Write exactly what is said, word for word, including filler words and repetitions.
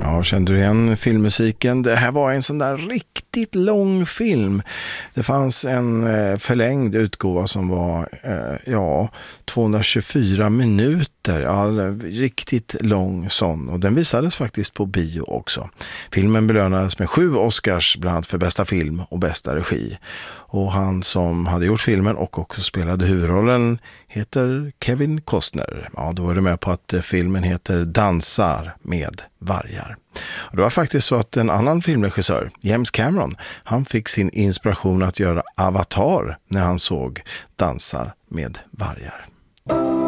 Ja, kände du igen filmmusiken? Det här var en sån där riktigt lång film. Det fanns en eh, förlängd utgåva som var eh, ja, tvåhundratjugofyra minuter. Ja, riktigt lång sån. Och den visades faktiskt på bio också. Filmen belönades med sju Oscars, bland annat för bästa film och bästa regi. Och han som hade gjort filmen och också spelade huvudrollen heter Kevin Costner. Ja, då är det med på att filmen heter Dansar med vargar. Och det var faktiskt så att en annan filmregissör, James Cameron, han fick sin inspiration att göra Avatar när han såg Dansar med vargar.